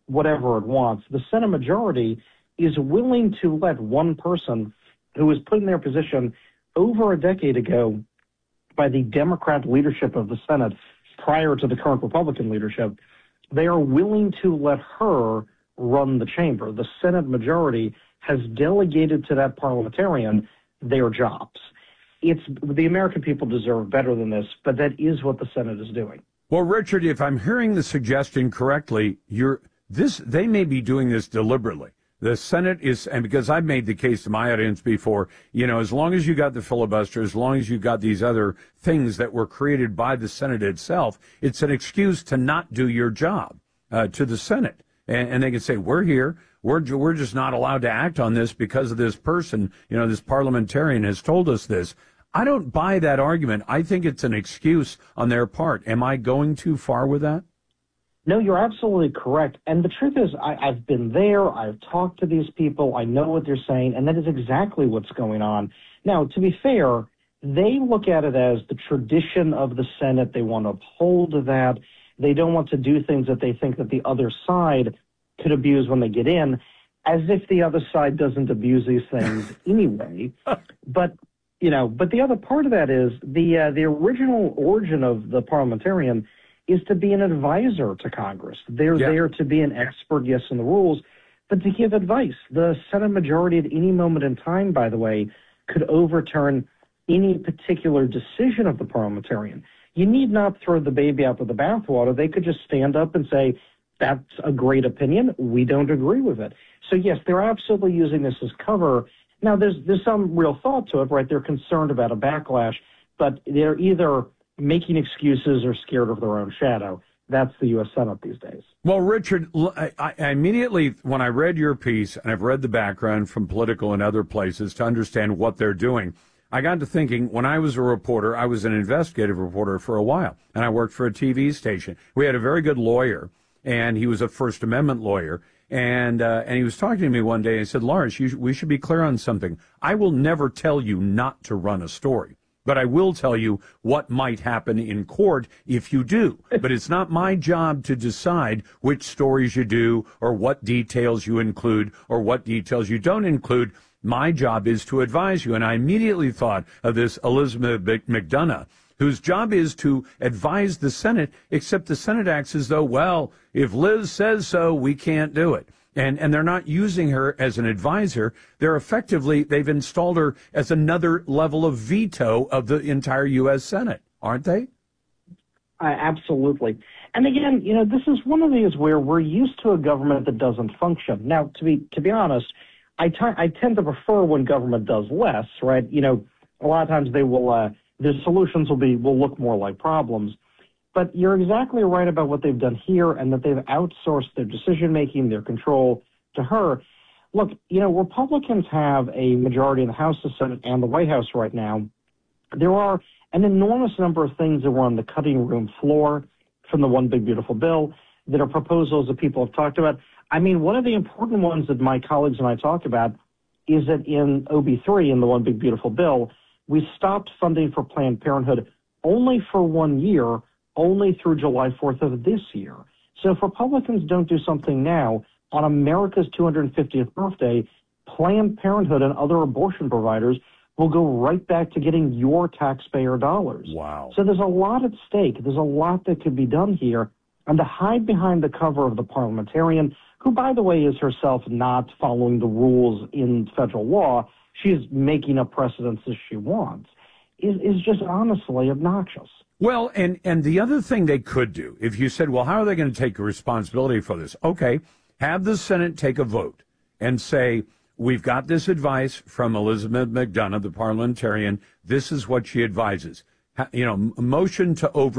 whatever it wants. The Senate majority is willing to let one person who was put in their position over a decade ago by the Democrat leadership of the Senate prior to the current Republican leadership, they are willing to let her run the chamber. The Senate majority has delegated to that parliamentarian their jobs. The American people deserve better than this, but that is what the Senate is doing. Well, Richard, if I'm hearing the suggestion correctly, they may be doing this deliberately. The Senate is, and because I've made the case to my audience before, as long as you got the filibuster, as long as you got these other things that were created by the Senate itself, it's an excuse to not do your job to the Senate. And they can say, we're here. We're just not allowed to act on this because of this person. This parliamentarian has told us this. I don't buy that argument. I think it's an excuse on their part. Am I going too far with that? No, you're absolutely correct. And the truth is, I've been there. I've talked to these people. I know what they're saying, and that is exactly what's going on. Now, to be fair, they look at it as the tradition of the Senate. They want to uphold that. They don't want to do things that they think that the other side could abuse when they get in, as if the other side doesn't abuse these things anyway. But the other part of that is the original origin of the parliamentarian is to be an advisor to Congress. They're there to be an expert, yes, in the rules, but to give advice. The Senate majority at any moment in time, by the way, could overturn any particular decision of the parliamentarian. You need not throw the baby out with the bathwater. They could just stand up and say, that's a great opinion. We don't agree with it. So, yes, they're absolutely using this as cover. Now, there's some real thought to it, right? They're concerned about a backlash, but they're either making excuses or scared of their own shadow. That's the U.S. Senate these days. Well, Richard, I immediately, when I read your piece, and I've read the background from Politico and other places to understand what they're doing, I got to thinking, when I was a reporter, I was an investigative reporter for a while, and I worked for a TV station. We had a very good lawyer, and he was a First Amendment lawyer, and he was talking to me one day, and he said, Lawrence, we should be clear on something. I will never tell you not to run a story, but I will tell you what might happen in court if you do. But it's not my job to decide which stories you do or what details you include or what details you don't include. My job is to advise you. And I immediately thought of this Elizabeth McDonough, whose job is to advise the Senate, except the Senate acts as though, well, if Liz says so, we can't do it. And they're not using her as an advisor. They've installed her as another level of veto of the entire U.S. Senate, aren't they? Absolutely. And again, this is one of these where we're used to a government that doesn't function. Now, to be honest, I tend to prefer when government does less, right? A lot of times they will, their solutions will look more like problems. But you're exactly right about what they've done here and that they've outsourced their decision-making, their control to her. Look, Republicans have a majority in the House, the Senate, and the White House right now. There are an enormous number of things that were on the cutting room floor from the One Big Beautiful Bill that are proposals that people have talked about. I mean, one of the important ones that my colleagues and I talk about is that in OB3, in the One Big Beautiful Bill, we stopped funding for Planned Parenthood only for 1 year, only through July 4th of this year. So if Republicans don't do something now, on America's 250th birthday, Planned Parenthood and other abortion providers will go right back to getting your taxpayer dollars. Wow. So there's a lot at stake. There's a lot that could be done here. And to hide behind the cover of the parliamentarian, who, by the way, is herself not following the rules in federal law, she's making up precedents as she wants, is just honestly obnoxious. Well, and the other thing they could do, if you said, well, how are they going to take responsibility for this? Okay, have the Senate take a vote and say, we've got this advice from Elizabeth McDonough, the parliamentarian. This is what she advises. Motion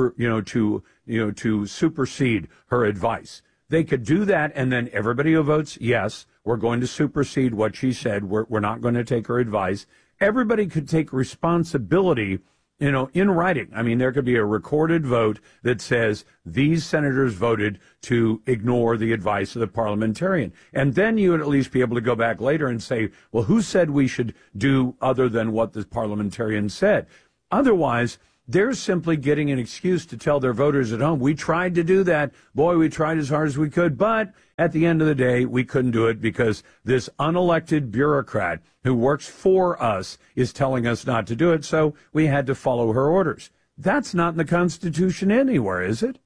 to supersede her advice. They could do that, and then everybody who votes yes, we're going to supersede what she said. We're not going to take her advice. Everybody could take responsibility, in writing. I mean, there could be a recorded vote that says these senators voted to ignore the advice of the parliamentarian. And then you would at least be able to go back later and say, well, who said we should do other than what the parliamentarian said? Otherwise, They're simply getting an excuse to tell their voters at home, we tried to do that. Boy, we tried as hard as we could. But at the end of the day, we couldn't do it because this unelected bureaucrat who works for us is telling us not to do it. So we had to follow her orders. That's not in the Constitution anywhere, is it?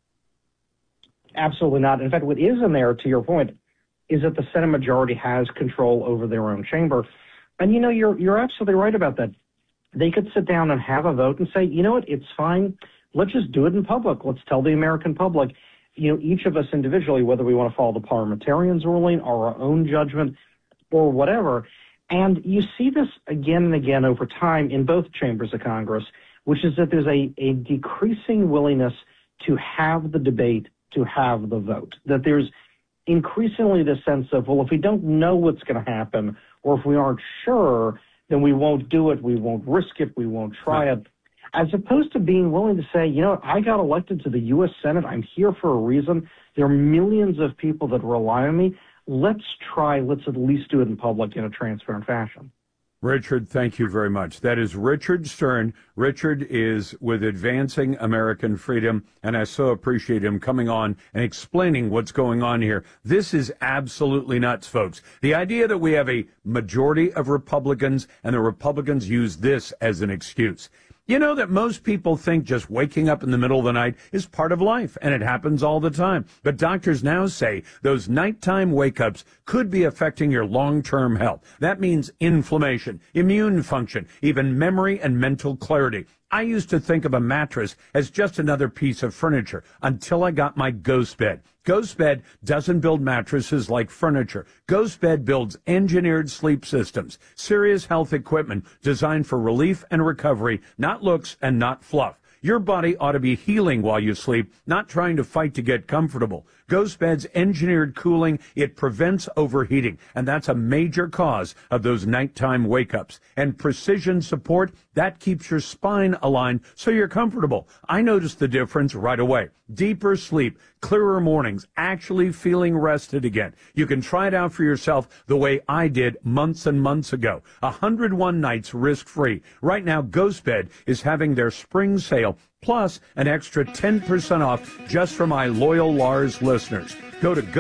Absolutely not. In fact, what is in there, to your point, is that the Senate majority has control over their own chamber. And, you're absolutely right about that. They could sit down and have a vote and say, you know what, it's fine. Let's just do it in public. Let's tell the American public, each of us individually, whether we want to follow the parliamentarians' ruling or our own judgment or whatever. And you see this again and again over time in both chambers of Congress, which is that there's a decreasing willingness to have the debate, to have the vote, that there's increasingly this sense of, well, if we don't know what's going to happen, or if we aren't sure, then we won't do it, we won't risk it, we won't try it, as opposed to being willing to say, I got elected to the U.S. Senate, I'm here for a reason, there are millions of people that rely on me, let's at least do it in public in a transparent fashion. Richard, thank you very much. That is Richard Stern. Richard is with Advancing American Freedom, and I so appreciate him coming on and explaining what's going on here. This is absolutely nuts, folks. The idea that we have a majority of Republicans and the Republicans use this as an excuse. You know that most people think just waking up in the middle of the night is part of life, and it happens all the time. But doctors now say those nighttime wake-ups could be affecting your long-term health. That means inflammation, immune function, even memory and mental clarity. I used to think of a mattress as just another piece of furniture until I got my Ghost Bed. Ghost Bed doesn't build mattresses like furniture. Ghost Bed builds engineered sleep systems, serious health equipment designed for relief and recovery, not looks and not fluff. Your body ought to be healing while you sleep, not trying to fight to get comfortable. Ghost Bed's engineered cooling, it prevents overheating, and that's a major cause of those nighttime wake-ups. And precision support, that keeps your spine aligned so you're comfortable. I noticed the difference right away. Deeper sleep, clearer mornings, actually feeling rested again. You can try it out for yourself the way I did months and months ago. 101 nights risk-free. Right now, Ghost Bed is having their spring sale, plus an extra 10% off just for my loyal Lars listeners. Go to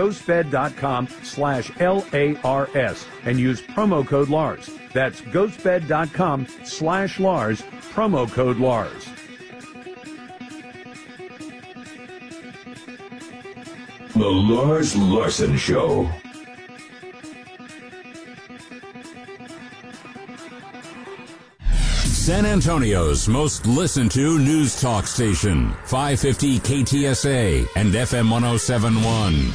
ghostbed.com/LARS and use promo code Lars. That's ghostbed.com/Lars, promo code Lars. The Lars Larson Show. San Antonio's most listened to news talk station, 550 KTSA and FM 107.1.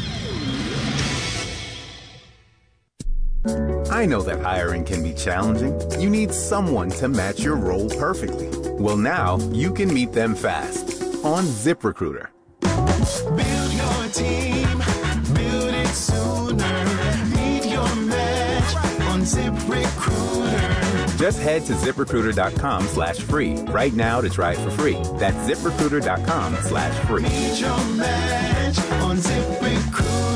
I know that hiring can be challenging. You need someone to match your role perfectly. Well, now you can meet them fast on ZipRecruiter. Build your team, build it sooner. Meet your match on ZipRecruiter. Just head to ZipRecruiter.com/free right now to try it for free. That's ZipRecruiter.com/free. Meet your match on ZipRecruiter.